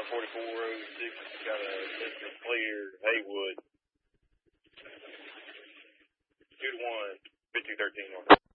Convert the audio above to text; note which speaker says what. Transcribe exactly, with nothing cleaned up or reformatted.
Speaker 1: one forty-four oh six, got a Mister Clear, Haywood. two to one, fifty thirteen north.